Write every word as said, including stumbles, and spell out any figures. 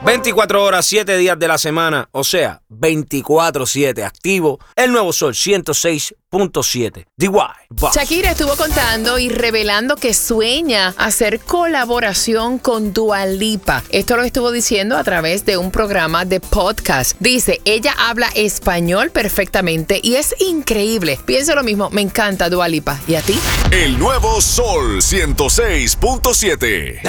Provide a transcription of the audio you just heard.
veinticuatro horas, siete días de la semana, o sea, veinticuatro siete activo, el nuevo Sol ciento seis punto siete. D Y. Shakira estuvo contando y revelando que sueña hacer colaboración con Dua Lipa. Esto lo estuvo diciendo a través de un programa de podcast. Dice, ella habla español perfectamente y es increíble. Pienso lo mismo, me encanta Dua Lipa. ¿Y a ti? El nuevo Sol ciento seis punto siete.